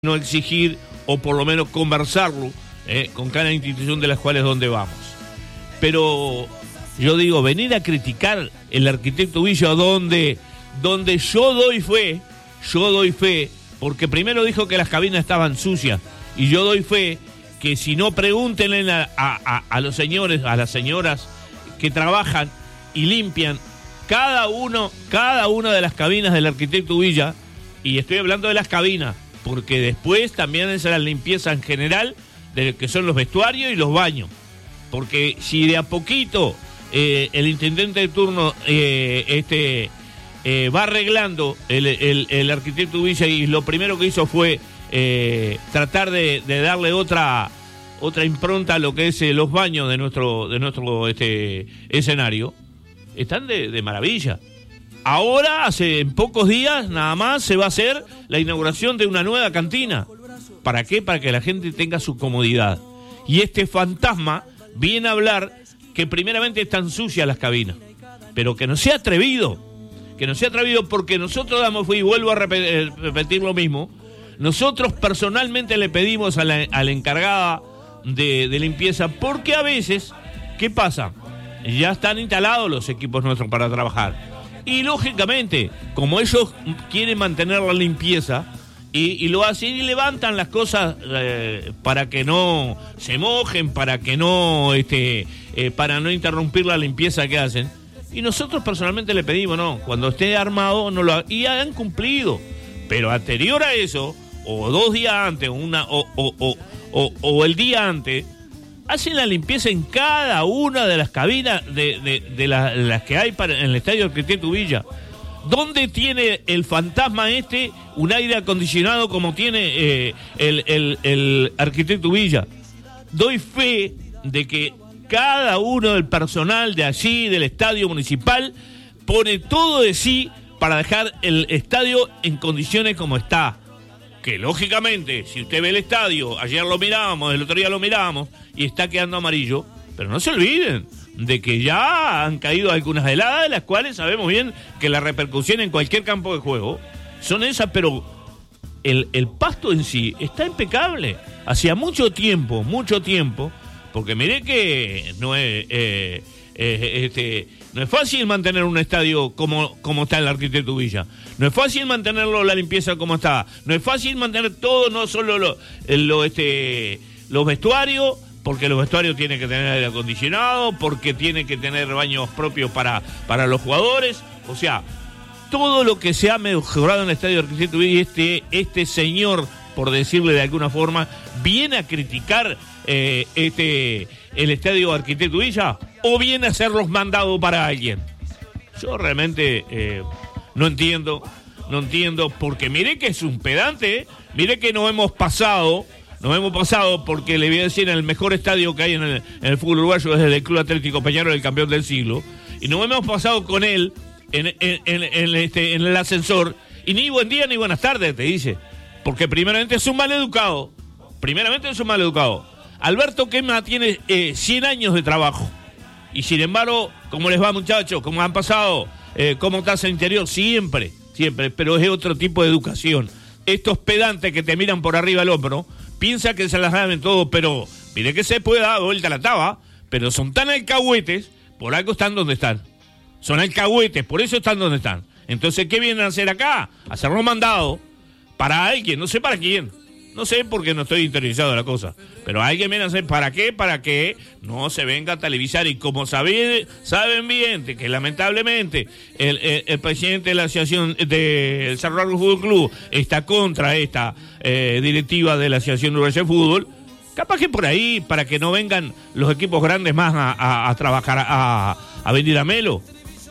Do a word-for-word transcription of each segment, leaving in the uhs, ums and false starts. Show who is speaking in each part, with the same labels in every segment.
Speaker 1: no exigir o por lo menos conversarlo eh, con cada institución de las cuales donde vamos. Pero yo digo, venir a criticar el arquitecto Villa donde, donde yo doy fe, yo doy fe, porque primero dijo que las cabinas estaban sucias, y yo doy fe que si no, pregúntenle a, a, a los señores, a las señoras que trabajan y limpian cada uno, cada una de las cabinas del arquitecto Villa, y estoy hablando de las cabinas, porque después también es la limpieza en general de lo que son los vestuarios y los baños. Porque si de a poquito eh, el intendente de turno eh, este eh, va arreglando el, el, el arquitecto Villa, y lo primero que hizo fue eh, tratar de, de darle otra otra impronta a lo que es eh, los baños de nuestro de nuestro este escenario, están de, de maravilla. Ahora, hace en pocos días, nada más, se va a hacer la inauguración de una nueva cantina. ¿Para qué? Para que la gente tenga su comodidad. Y este fantasma viene a hablar que primeramente están sucias las cabinas, pero que no sea atrevido, que no sea atrevido porque nosotros damos, y vuelvo a repetir, repetir lo mismo, nosotros personalmente le pedimos a la, a la encargada de, de limpieza, porque a veces, ¿qué pasa? Ya están instalados los equipos nuestros para trabajar. Y lógicamente, como ellos quieren mantener la limpieza, y, y lo hacen y levantan las cosas eh, para que no se mojen, para que no, este, eh, para no interrumpir la limpieza que hacen. Y nosotros personalmente le pedimos, no, cuando esté armado, no lo hagan. Y han cumplido. Pero anterior a eso, o dos días antes, una, o, o, o, o, o el día antes, hacen la limpieza en cada una de las cabinas de, de, de, la, de las que hay para, en el estadio Arquitecto Villa. ¿Dónde tiene el fantasma este un aire acondicionado como tiene eh, el, el, el Arquitecto Villa? Doy fe de que cada uno del personal de allí, del estadio municipal, pone todo de sí para dejar el estadio en condiciones como está. Que lógicamente, si usted ve el estadio, ayer lo mirábamos, el otro día lo mirábamos, y está quedando amarillo, pero no se olviden de que ya han caído algunas heladas, de las cuales sabemos bien que la repercusión en cualquier campo de juego son esas, pero el, el pasto en sí está impecable. Hacía mucho tiempo, mucho tiempo, porque mire que no es, eh, eh, este, no es fácil mantener un estadio como, como está el Arquitecto Villa. No es fácil mantenerlo, la limpieza como está. No es fácil mantener todo, no solo lo, lo, este, los vestuarios, porque los vestuarios tienen que tener aire acondicionado, porque tienen que tener baños propios para, para los jugadores. O sea, todo lo que se ha mejorado en el estadio de Arquitecto Villa, y este, este señor, por decirle de alguna forma, viene a criticar eh, este, el estadio de Arquitecto Villa, o viene a ser los mandados para alguien. Yo realmente eh, no entiendo, no entiendo, porque mire que es un pedante, ¿eh? Mire que nos hemos pasado, nos hemos pasado, porque le voy a decir, en el mejor estadio que hay en el, en el fútbol uruguayo es el Club Atlético Peñarol, el campeón del siglo, y nos hemos pasado con él en, en, en, en, este, en el ascensor, y ni buen día ni buenas tardes te dice, porque primeramente es un maleducado, primeramente es un maleducado. Alberto Quema tiene eh, cien años de trabajo, y sin embargo, ¿cómo les va, muchachos? ¿Cómo han pasado? Eh, ¿Cómo estás en el interior? Siempre, siempre, pero es otro tipo de educación. Estos pedantes que te miran por arriba del hombro, piensa que se las saben todo, pero mire que se puede dar vuelta la taba, pero son tan alcahuetes, por algo están donde están. Son alcahuetes, por eso están donde están. Entonces, ¿qué vienen a hacer acá? Hacerlo mandado para alguien, no sé para quién. No sé, porque no estoy interesado en la cosa. Pero alguien viene a hacer, ¿para qué? Para que no se venga a televisar. Y como saben, saben bien que lamentablemente el, el, el presidente de la Asociación del Cerro Largo Fútbol Club está contra esta eh, directiva de la Asociación Uruguaya de Fútbol, capaz que por ahí, para que no vengan los equipos grandes más a, a, a trabajar, a, a venir a Melo.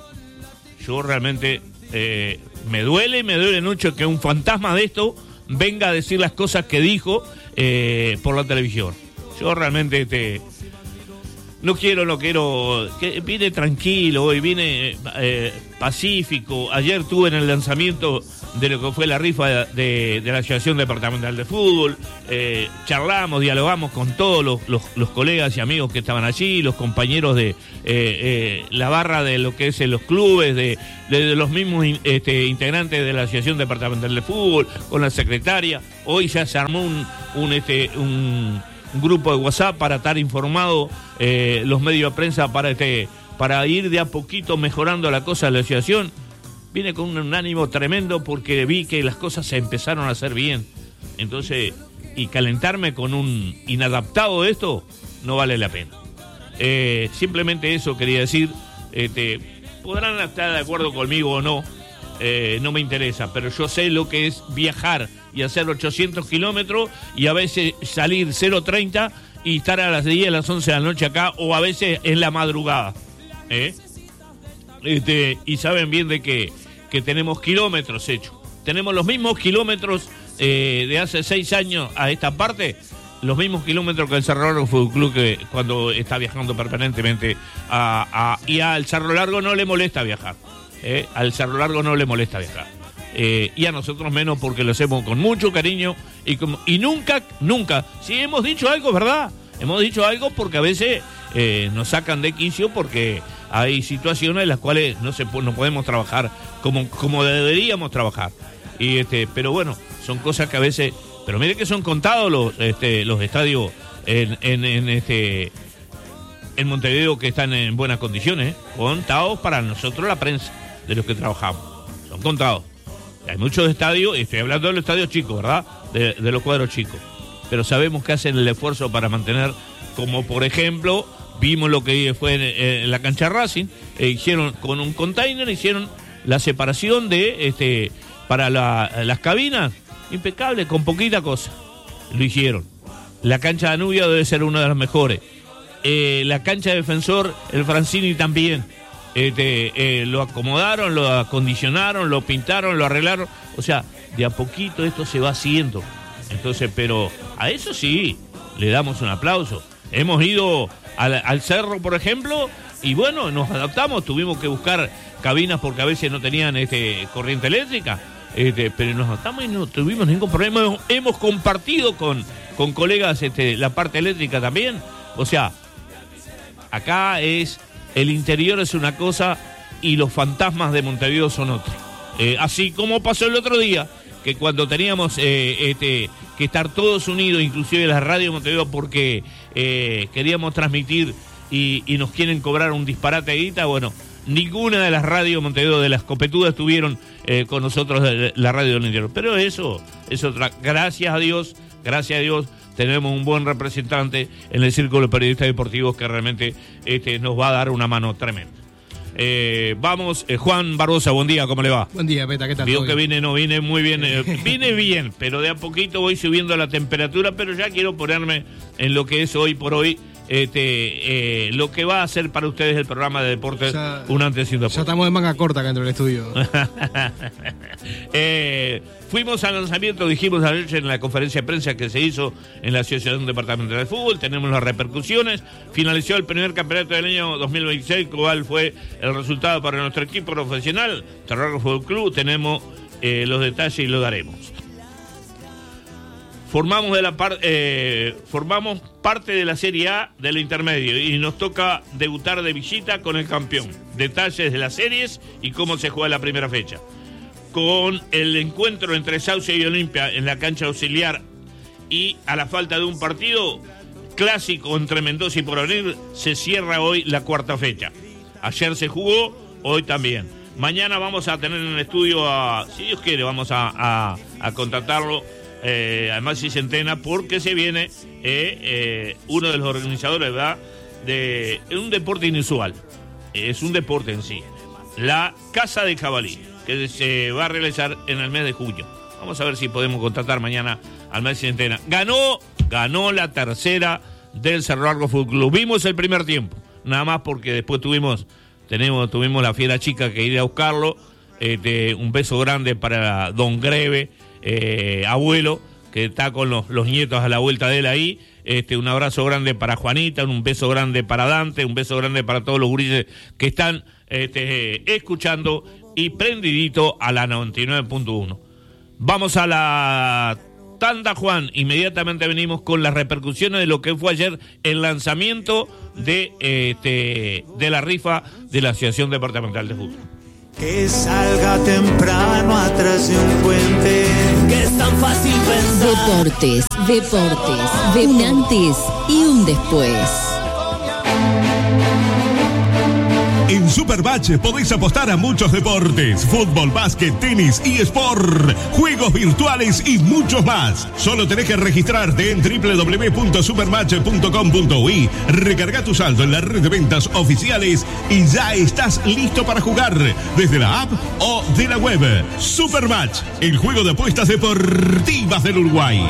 Speaker 1: Yo realmente eh, me duele, me duele mucho que un fantasma de esto venga a decir las cosas que dijo eh, por la televisión. Yo realmente te no quiero, no quiero, que vine tranquilo hoy, vine eh, pacífico. Ayer estuve en el lanzamiento de lo que fue la rifa de, de la Asociación Departamental de Fútbol, eh, charlamos, dialogamos con todos los, los, los colegas y amigos que estaban allí, los compañeros de eh, eh, la barra de lo que es en los clubes, de, de, de los mismos in, este, integrantes de la Asociación Departamental de Fútbol, con la secretaria. Hoy ya se armó un, un, este, un, un grupo de WhatsApp para estar informado, eh, los medios de prensa para, este, para ir de a poquito mejorando la cosa de la asociación. Vine con un, un ánimo tremendo porque vi que las cosas se empezaron a hacer bien. Entonces, y calentarme con un inadaptado de esto, no vale la pena. Eh, simplemente eso quería decir. Este, podrán estar de acuerdo conmigo o no, eh, no me interesa, pero yo sé lo que es viajar y hacer ochocientos kilómetros y a veces salir cero treinta y estar a las diez, a las once de la noche acá, o a veces en la madrugada. ¿Eh? Este, y saben bien de que, que tenemos kilómetros hechos. Tenemos los mismos kilómetros eh, de hace seis años a esta parte, los mismos kilómetros que el Cerro Largo Fútbol Club, que cuando está viajando permanentemente a, a, y al Cerro Largo no le molesta viajar. Eh, al Cerro Largo no le molesta viajar. Eh, y a nosotros menos, porque lo hacemos con mucho cariño y, como, y nunca, nunca, si hemos dicho algo, ¿verdad? Hemos dicho algo porque a veces eh, nos sacan de quicio porque hay situaciones en las cuales no se no podemos trabajar como, como deberíamos trabajar. Y este, pero bueno, son cosas que a veces, pero mire que son contados los este, los estadios en, en, en este en Montevideo que están en buenas condiciones, ¿eh? Contados para nosotros la prensa de los que trabajamos. Son contados. Hay muchos estadios, y estoy hablando de los estadios chicos, ¿verdad? De, de los cuadros chicos. Pero sabemos que hacen el esfuerzo para mantener, como por ejemplo, vimos lo que fue en, en la cancha Racing, eh, hicieron con un container, hicieron la separación de este para la, las cabinas, impecable, con poquita cosa. Lo hicieron. La cancha de Danubio debe ser una de las mejores. Eh, la cancha de Defensor, el Francini también. Este, eh, lo acomodaron, lo acondicionaron, lo pintaron, lo arreglaron. O sea, de a poquito esto se va haciendo. Entonces, pero a eso sí, le damos un aplauso. Hemos ido al, al cerro, por ejemplo, y bueno, nos adaptamos. Tuvimos que buscar cabinas porque a veces no tenían este, corriente eléctrica. Este, pero nos adaptamos y no tuvimos ningún problema. Hemos, hemos compartido con, con colegas este, la parte eléctrica también. O sea, acá es, el interior es una cosa y los fantasmas de Montevideo son otra. Eh, así como pasó el otro día, que cuando teníamos eh, este, que estar todos unidos, inclusive la radio de Montevideo, porque eh, queríamos transmitir y, y nos quieren cobrar un disparate de guita, bueno, ninguna de las radios de Montevideo, de las copetudas, estuvieron eh, con nosotros de la radio del interior. Pero eso es otra. Gracias a Dios, gracias a Dios, tenemos un buen representante en el Círculo de Periodistas Deportivos que realmente este, nos va a dar una mano tremenda. Eh, vamos, eh, Juan Barbosa, buen día, ¿cómo le va?
Speaker 2: Buen día, Peta, ¿qué tal?
Speaker 1: Digo que vine, no, vine muy bien, eh, vine bien, pero de a poquito voy subiendo la temperatura, pero ya quiero ponerme en lo que es hoy por hoy, este, eh, lo que va a ser para ustedes el programa de deportes, ya, un antes y un después.
Speaker 2: Ya estamos de manga corta acá dentro del estudio.
Speaker 1: eh, fuimos al lanzamiento, dijimos anoche en la conferencia de prensa que se hizo en la Asociación Departamental de Fútbol, tenemos las repercusiones, finalizó el primer campeonato del año dos mil veintiséis, cuál fue el resultado para nuestro equipo profesional, Cerro Largo Fútbol Club, tenemos eh, los detalles y lo daremos. Formamos de la par, eh, formamos parte de la Serie A del intermedio y nos toca debutar de visita con el campeón. Detalles de las series y cómo se juega la primera fecha. Con el encuentro entre Sauce y Olimpia en la cancha auxiliar y a la falta de un partido clásico entre Mendoza y Porvenir, se cierra hoy la cuarta fecha. Ayer se jugó, hoy también. Mañana vamos a tener en el estudio, a, si Dios quiere, vamos a, a, a contratarlo. Eh, además si Centena, porque se viene eh, eh, uno de los organizadores, ¿verdad?, de un deporte inusual. Es un deporte en sí, la caza de jabalí, que se va a realizar en el mes de junio. Vamos a ver si podemos contratar mañana al Messi Centena. Ganó, ganó la tercera del Cerro Largo Fútbol Club. Vimos el primer tiempo, nada más porque después tuvimos, tenemos, tuvimos la fiera chica que ir a buscarlo. Este, un beso grande para Don Greve, Eh, abuelo, que está con los, los nietos a la vuelta de él ahí, este, un abrazo grande para Juanita, un beso grande para Dante, un beso grande para todos los gurises que están este, escuchando y prendidito a la noventa y nueve punto uno. Vamos a la tanda, Juan. Inmediatamente venimos con las repercusiones de lo que fue ayer el lanzamiento de, este, de la rifa de la Asociación Departamental de Fútbol.
Speaker 3: Que salga temprano atrás de un puente, que es tan fácil pensar.
Speaker 4: Deportes, deportes, de un antes y un después.
Speaker 5: En Supermatch podéis apostar a muchos deportes: fútbol, básquet, tenis, eSport, juegos virtuales y muchos más. Solo tenés que registrarte en doble u doble u doble u punto supermatch punto com punto u i, recarga tu saldo en la red de ventas oficiales y ya estás listo para jugar desde la app o de la web. Supermatch, el juego de apuestas deportivas del Uruguay.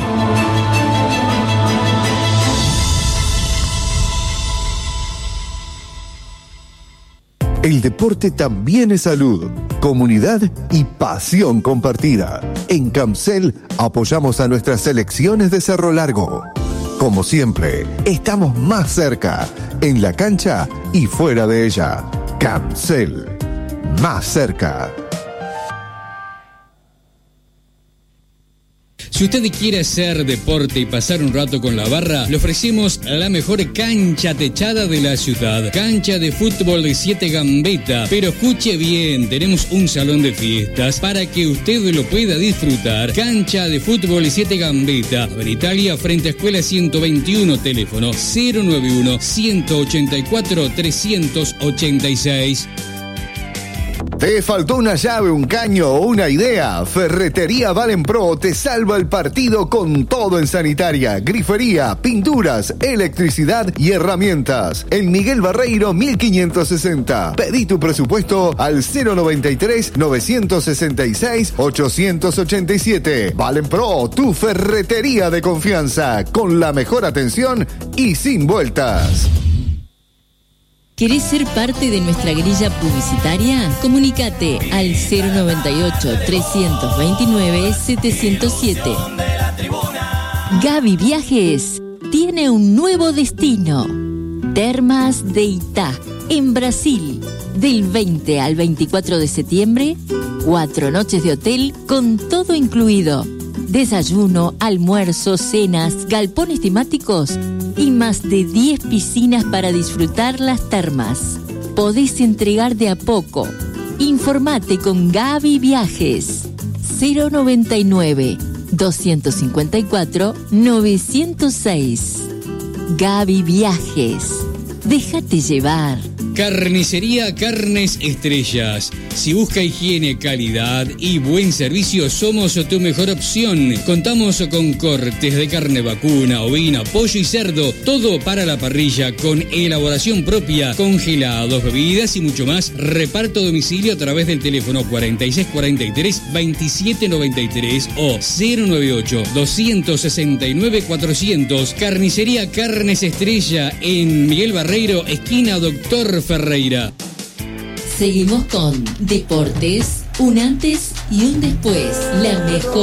Speaker 6: El deporte también es salud, comunidad y pasión compartida. En Camcel apoyamos a nuestras selecciones de Cerro Largo. Como siempre, estamos más cerca, en la cancha y fuera de ella. Camcel, más cerca.
Speaker 7: Si usted quiere hacer deporte y pasar un rato con la barra, le ofrecemos la mejor cancha techada de la ciudad. Cancha de fútbol de siete Gambetta. Pero escuche bien, tenemos un salón de fiestas para que usted lo pueda disfrutar. Cancha de fútbol de siete Gambetta. En Italia, frente a Escuela ciento veintiuno, teléfono cero nueve uno, ciento ochenta y cuatro, trescientos ochenta y seis.
Speaker 6: ¿Te faltó una llave, un caño o una idea? Ferretería Valenpro te salva el partido con todo en sanitaria, grifería, pinturas, electricidad y herramientas. En Miguel Barreiro mil quinientos sesenta. Pedí tu presupuesto al cero noventa y tres, novecientos sesenta y seis, ochocientos ochenta y siete. Valenpro, tu ferretería de confianza, con la mejor atención y sin vueltas.
Speaker 4: ¿Querés ser parte de nuestra grilla publicitaria? Comunícate al cero noventa y ocho, trescientos veintinueve, setecientos siete. Gaby Viajes tiene un nuevo destino. Termas de Itá, en Brasil. Del veinte al veinticuatro de septiembre, cuatro noches de hotel con todo incluido. Desayuno, almuerzo, cenas, galpones temáticos y más de diez piscinas para disfrutar las termas. Podés entregar de a poco. Informate con Gaby Viajes. cero noventa y nueve, doscientos cincuenta y cuatro, novecientos seis. Gaby Viajes. Déjate llevar.
Speaker 7: Carnicería Carnes Estrellas. Si busca higiene, calidad y buen servicio, somos tu mejor opción. Contamos con cortes de carne vacuna, ovina, pollo y cerdo. Todo para la parrilla con elaboración propia, congelados, bebidas y mucho más. Reparto a domicilio a través del teléfono cuarenta y seis cuarenta y tres, veintisiete noventa y tres o cero noventa y ocho, doscientos sesenta y nueve, cuatrocientos. Carnicería Carnes Estrella en Miguel Barreiro, esquina Doctor Ferreira.
Speaker 4: Seguimos con Deportes, un antes y un después. La mejor